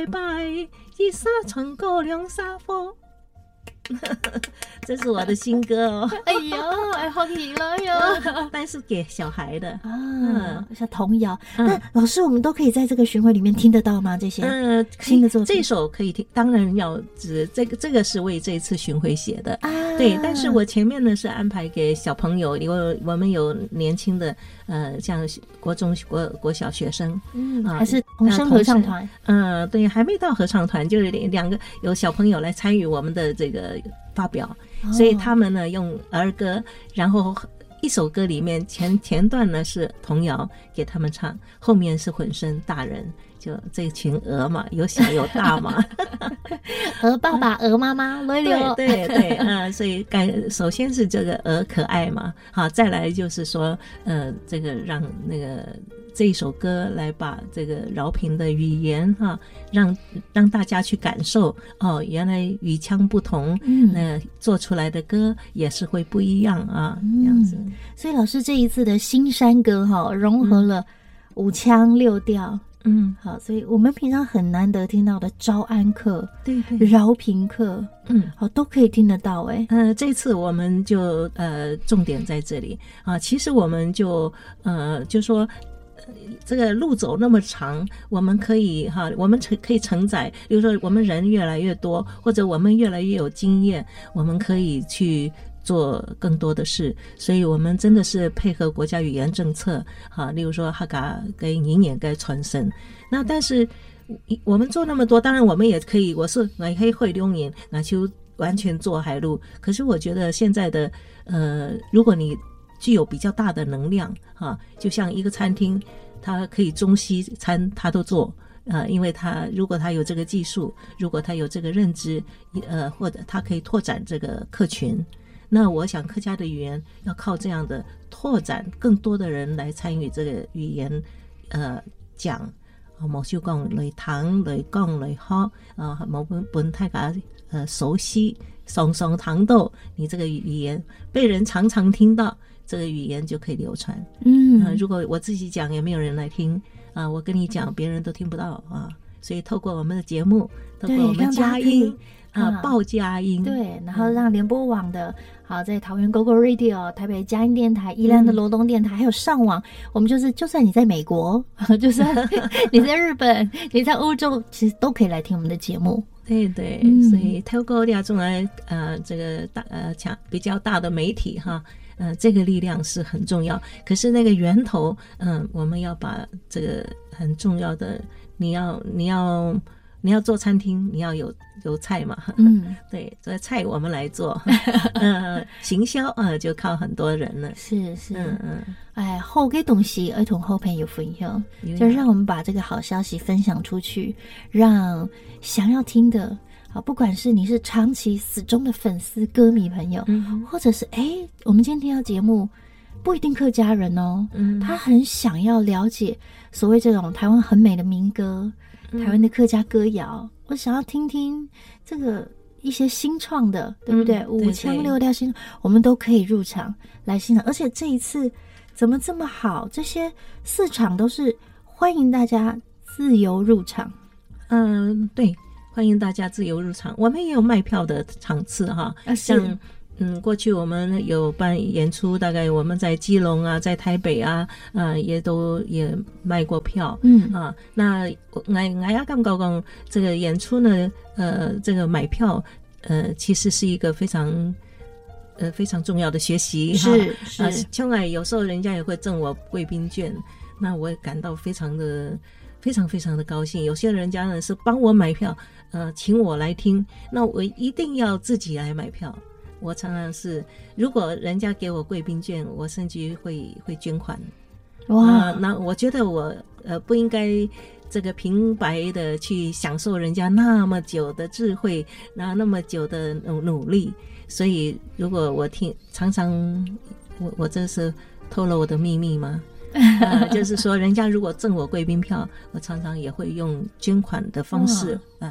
拜拜，一沙成够两沙佛。这是我的新歌哦。 哎呦，好喜乐哟！ 但是给小孩的啊，像童谣。那老师，我们都可以在这个巡回里面听得到吗？这些新的作品， 这首可以听，当然要这个是为这一次巡回写的啊。对，但是我前面呢是安排给小朋友，因为我们有年轻的像国中国小学生， 还是童声合唱团。 对，还没到合唱团，就是两个有小朋友来参与我们的这个发表，所以他们呢用儿歌，然后一首歌里面前段呢是童谣给他们唱，后面是混声大人，就这群鹅嘛，有小有大嘛。 鹅爸爸鹅妈妈对，所以首先是这个鹅可爱嘛，好，再来就是说这个让那个这一首歌来把这个饶平的语言让大家去感受哦，原来语腔不同，那做出来的歌也是会不一样啊，这样子。 所以老师这一次的新山歌融合了五腔六调。好，所以我们平常很难得听到的招安课，对，饶平课，好，都可以听得到。 这次我们就重点在这里啊。其实我们就说这个路走那么长，我们可以可以承载，比如说我们人越来越多，或者我们越来越有经验，我们可以去做更多的事，所以我们真的是配合国家语言政策例如说客家嘅語言嘅傳承。那但是我们做那么多，当然我们也可以，我也可以會中言，我就完全做海路。可是我觉得现在的如果你具有比较大的能量就像一个餐厅，它可以中西餐它都做因为如果他有这个技术，如果他有这个认知或者他可以拓展这个客群，那我想客家的语言要靠这样的拓展，更多的人来参与这个语言讲冇少講嚟談嚟講嚟學冇本大家熟悉上談到你这个语言被人常常听到，这个语言就可以流传。如果我自己讲也没有人来听我跟你讲别人都听不到所以透过我们的节目，透过我们佳音报佳音， 对，然后让联播网的好在桃园 GoGo Radio、台北佳音电台、宜兰的罗东电台，还有上网，我们就算你在美国，就算你在日本，你在欧洲，其实都可以来听我们的节目。 对，所以透过两种这个比较大的媒体这个力量是很重要。可是那个源头我们要把这个很重要的，你要做餐厅，你要有菜嘛对，所以菜我们来做行销就靠很多人了。是好嘅东西儿童好朋友分享，就让我们把这个好消息分享出去，让想要听的不管是你是长期死忠的粉丝歌迷朋友或者是我们今天听到节目不一定客家人他很想要了解所谓这种台湾很美的民歌，台湾的客家歌谣，我想要听听这个一些新创的，对不对？五腔六调新，我们都可以入场来欣赏。而且这一次怎么这么好？这些4场都是欢迎大家自由入场。 对，欢迎大家自由入场。我们也有卖票的场次像过去我们有办演出，大概我们在基隆在台北也卖过票那我也感覺講這個演出呢這個買票其實是一個非常重要的學習是將來有時候人家也會贈我貴賓券，那我也感到非常非常的高興。有些人家呢是幫我買票請我來聽，那我一定要自己來買票。我常常是如果人家给我贵宾券，我甚至会捐款。那我觉得我不应该这个平白的去享受人家那么久的智慧，那么久的努力。所以如果我常常我这是透露我的秘密吗就是说人家如果赠我贵宾票，我常常也会用捐款的方式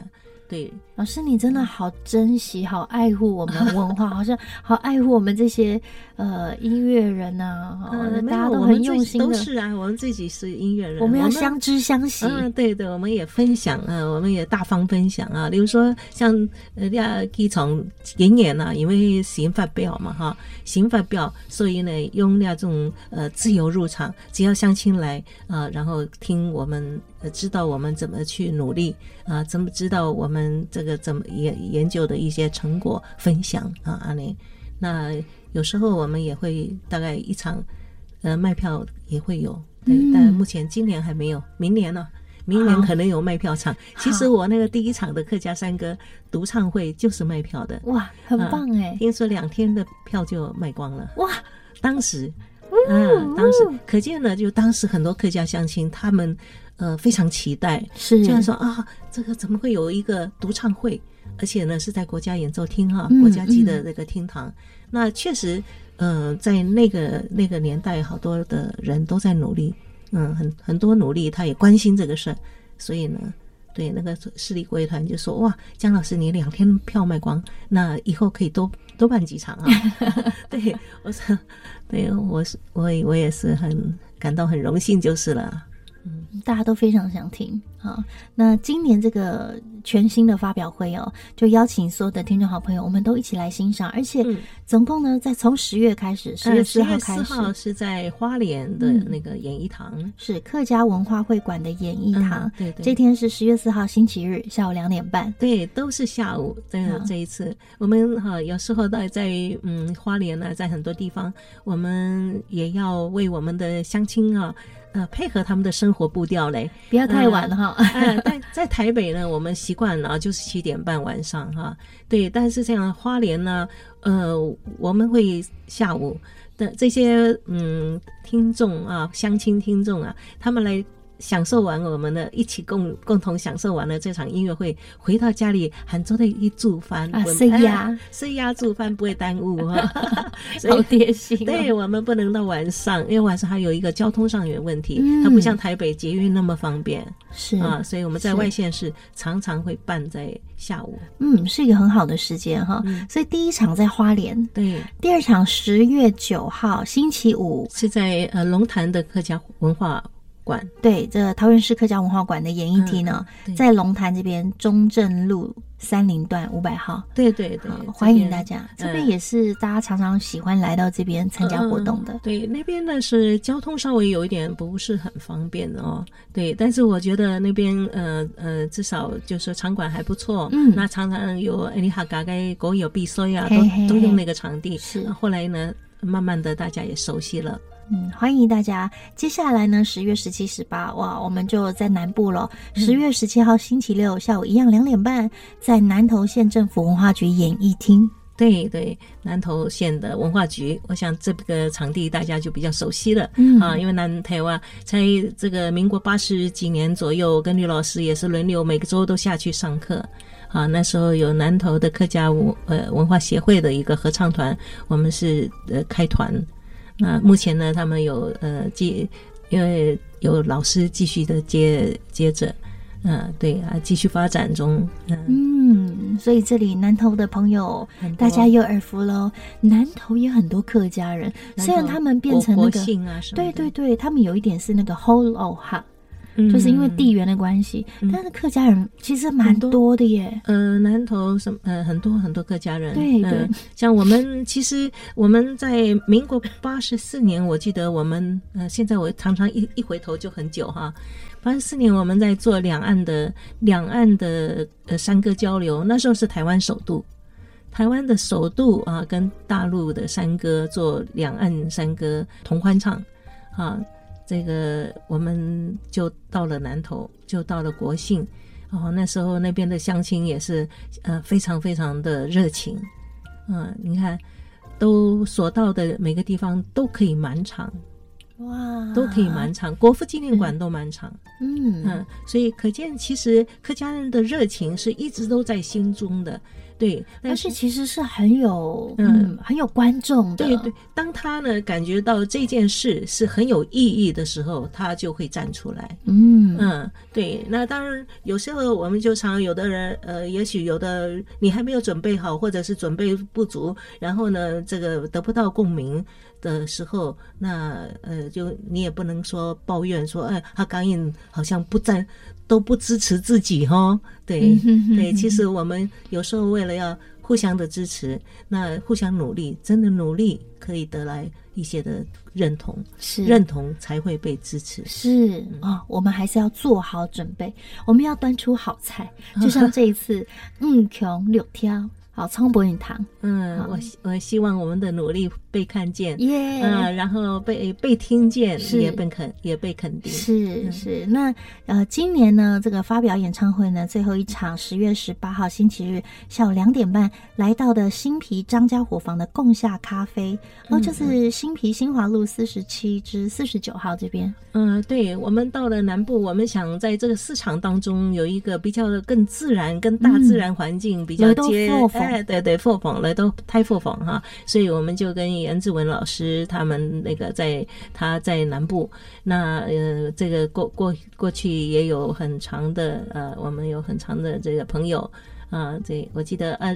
对， 老师你真的好珍惜好爱护我们的文化好像好爱护我们这些音乐人啊，大家都很用心的， 都是啊，我们自己是音乐人， 我们要相知相惜。 对的，我们也分享啊，我们也大方分享啊。比如说像機場演員啊，因為刑法表嘛哈，刑法表，所以呢用那種自由入場，只要鄉親來然後聽我們知道我們怎麼去努力怎麼知道我們這個怎麼研究的一些成果分享那有時候我們也會大概一場賣票也會有，對，但目前今年還沒有，明年可能有賣票場。其實我那個第一場的客家山歌獨唱會就是賣票的， 哇，很棒哎！ 聽說2天的票就賣光了， 哇！ 當時可見呢，就當時很多客家鄉親他們非常期待，就是說這個怎麼會有一個獨唱會，而且呢是在國家演奏廳國家級的那個廳堂。那確實在那個年代好多的人都在努力，很多努力，他也關心這個事，所以呢對那個市立國樂團就說，哇，江老師你2天票賣光，那以後可以多辦幾場對，我也是很感到很榮幸就是了。 大家都非常想听那今年這個全新的發表會就邀請所有的聽眾好朋友，我們都一起來欣賞，而且總共呢，從10月開始，10月4號開始，10月4號是在花蓮的那個演藝堂，是客家文化會館的演藝堂，對對，這天是10月4號星期日下午2點半，對，都是下午。這一次我們有時候在花蓮在很多地方，我們也要為我們的鄉親配合他們的生活步調嘞，不要太晚了在台北呢，我們習慣就是7點半晚上對，但是這樣花蓮呢，我們會下午的這些聽眾鄉親聽眾他們來享受完我們的一起共同享受完了這場音樂會，回到家裡喊做的一煮飯睡呀煮飯不會耽誤好貼心對，我們不能到晚上，因為晚上還有一個交通上有問題，它不像台北捷運那麼方便，是所以我們在外縣市常常會辦在下午，是一個很好的時間所以第一場在花蓮，對，第二場10月9號星期五是在龍潭的客家文化館，對，這桃園市客家文化館的演藝廳呢，在龍潭這邊中正路30段500號，對對對，歡迎大家，這邊也是大家常常喜歡來到這邊參加活動的。對，那邊呢是交通稍微有一點不是很方便對，但是我覺得那邊至少就是場館還不錯，那常常有你客家的歌謠比賽都用那個場地，是後來呢慢慢的大家也熟悉了。歡迎大家。接下來呢10月17、18哇，我們就在南部了10月17號星期六下午一樣2點半，在南投縣政府文化局演藝廳。對對，南投縣的文化局，我想這個場地大家就比較熟悉了因為南投在這個民國80幾年左右，跟呂老師也是輪流每個週都下去上課那時候有南投的客家文化協會的一個合唱團，我們是開團。那目前呢，他們有因為有老師繼續的接着對繼續發展中所以這裡南投的朋友大家有耳福咯，南投也很多客家人，雖然他們變成那個對對對，他們有一點是那個 whole 就是因為地緣的關係但是客家人其實蠻多的耶南投很多很多客家人對對像我們其實我們在民國84年我記得我們現在我常常一回頭就很久84年我們在做兩岸的山歌交流，那時候是台灣首度跟大陸的山歌做兩岸山歌同歡唱這個我們就到了南投，就到了國姓那時候那邊的鄉親也是非常非常的熱情你看都所到的每個地方都可以滿場哇， 都可以满场，国父纪念馆都满场。所以可见其实客家人的热情是一直都在心中的。对， 而且其实是很有很有观众的。 对对，当他呢感觉到这件事是很有意义的时候，他就会站出来。对。那当然有时候我们就常有的人也许有的你还没有准备好，或者是准备不足，然后呢这个得不到共鸣的时候，那就你也不能说抱怨说他刚印好像都不支持自己齁。对对，其实我们有时候为了要互相的支持，那互相努力，真的努力可以得来一些的认同，是认同才会被支持。是我们还是要做好准备，我们要端出好菜，就像这一次穷六挑好葱博云堂。 我希望我们的努力被看见，然后被听见，也被肯定。 是。那今年呢，这个发表演唱会呢，最后一场10月18号星期日下午2点半来到的新皮张家伙房的共夏咖啡，就是新皮新华路47至49号这边。 对，我们到了南部，我们想在这个市场当中有一个比较更自然、跟大自然环境比较对，佛坊来都太佛坊哈，所以我们就跟严志文老师他们那个他在南部，那这个过去也有很长的我们有很长的这个朋友这我记得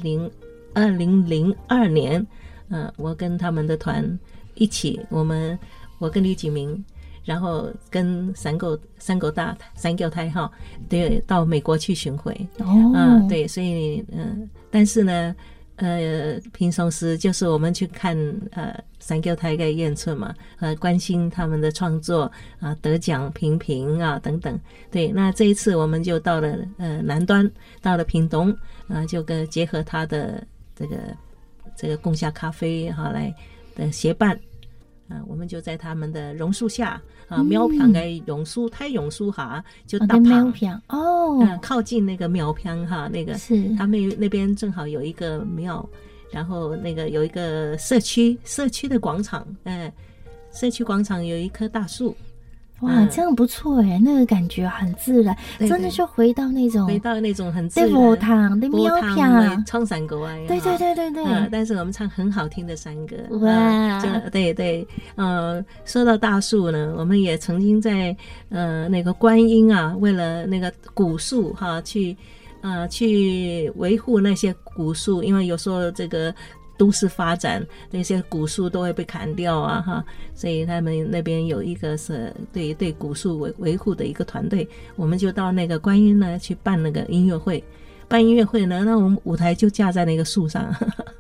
2002年我跟他们的团一起，我跟李启明，然后跟三狗胎哈，对，到美国去巡回。对，所以但是呢平常时就是我们去看三狗胎的演出嘛，关心他们的创作得奖评等等。对，那这一次我们就到了南端，到了屏东就结合他的这个共夏咖啡来的协办。我们就在他们的榕树下苗坪的榕树下就搭棚靠近那个苗坪那个是他们那边正好有一个庙，然后那个有一个社区的广场，社区广场有一棵大树。 哇，这样不错耶，那个感觉很自然，真的就回到那种很自然佛堂的庙片唱山歌啊， 对， 但是我们唱很好听的山歌。哇，对，说到大树呢，我们也曾经在那个观音为了那个古树去维护那些古树，因为有时候这个都市发展，那些古树都会被砍掉所以他们那边有一个是对古树维护的一个团队，我们就到那个观音呢去办那个音乐会。办音乐会呢，那我们舞台就架在那个树上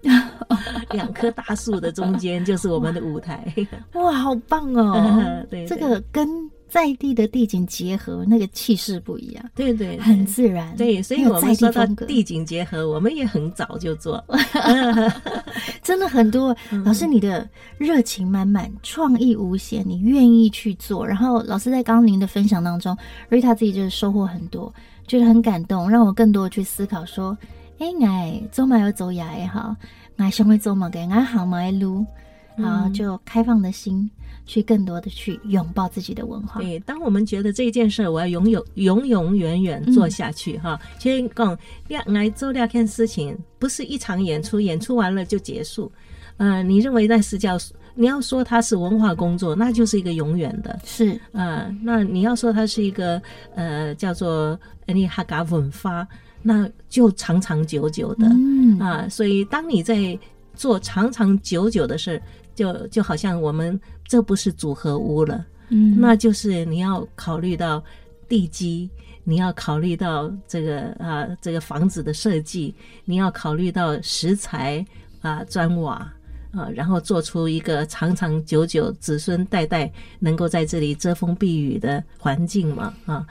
2棵大树的中间就是我们的舞台。 哇，好棒哦！对，这个跟在地的地景结合，那个气势不一样。对，很自然。 对，所以我们说到地景结合，我们也很早就做。 真的很多老师，你的热情满满，创意无限，你愿意去做。然后老师在刚刚您的分享当中，Rita自己就是收获很多，觉得很感动，让我更多的去思考说，我做嘛要走呀也好，我想会做嘛给我行嘛路，就开放的心。去更多的去拥抱自己的文化。 对，当我们觉得这件事我要永远做下去其实讲来做2件事情，不是一场演出完了就结束。你认为那是你要说它是文化工作，那就是一个永远的。是那你要说它是一个叫做客家文化，那就长长久久的。所以当你在做长长久久的事，就好像我们这不是组合屋了，那就是你要考虑到地基，你要考虑到这个房子的设计，你要考虑到石材砖瓦然后做出一个长长久久子孙代代能够在这里遮风避雨的环境嘛